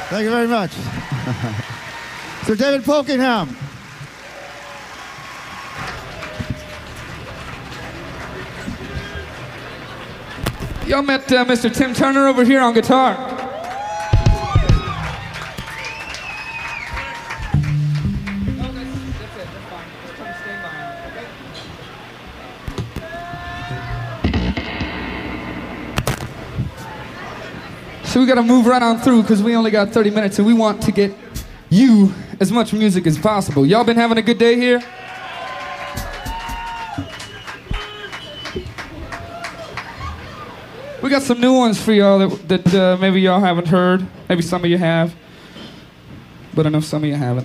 Thank you very much. Sir David Polkingham. Y'all met Mr. Tim Turner over here on guitar. So we got to move right on through because we only got 30 minutes and we want to get you as much music as possible. Y'all been having a good day here? We got some new ones for y'all that maybe y'all haven't heard. Maybe some of you have. But I know some of you haven't.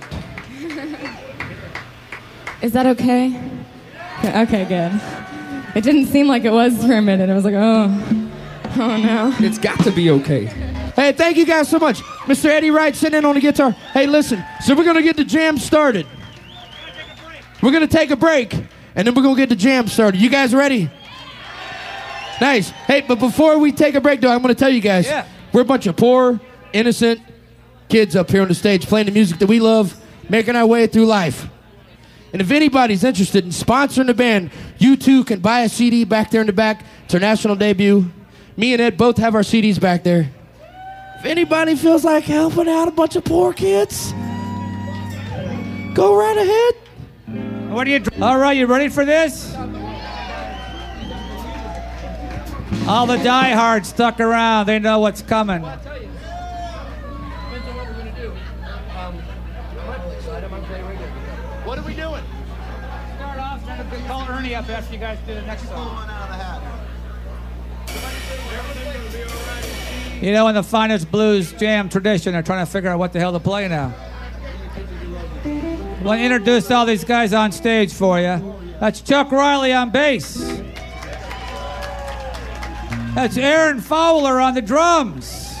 Is that okay? Okay, good. It didn't seem like it was for a minute. I was like, oh no. It's got to be okay. Hey, thank you guys so much. Mr. Eddie Wright sitting in on the guitar. Hey, listen, so we're going to get the jam started. We're going to take a break, and then we're going to get the jam started. You guys ready? Nice. Hey, but before we take a break, though, I'm going to tell you guys, we're a bunch of poor, innocent kids up here on the stage playing the music that we love, making our way through life. And if anybody's interested in sponsoring the band, you too can buy a CD back there in the back. It's our national debut. Me and Ed both have our CDs back there. If anybody feels like helping out a bunch of poor kids, go right ahead. What are you? All right, you ready for this? All the diehards stuck around. They know what's coming. What are we doing? Start off, trying to call Ernie up after you guys do the next song. You know, in the finest blues jam tradition, they're trying to figure out what the hell to play now. I want to introduce all these guys on stage for you. That's Chuck Riley on bass. That's Aaron Fowler on the drums.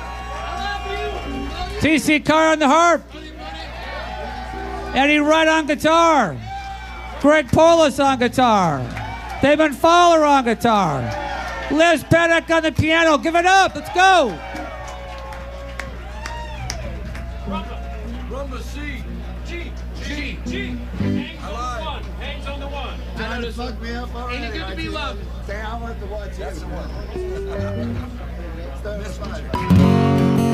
T.C. Carr on the harp. Eddie Wright on guitar. Greg Polis on guitar. Damon Fowler on guitar. Liz Paddock on the piano. Give it up. Let's go. Rumba C. G. Hangs on the one. Trying to fuck me up already. Ain't it good to be loved? Say I want the one. That's the one. That's fine.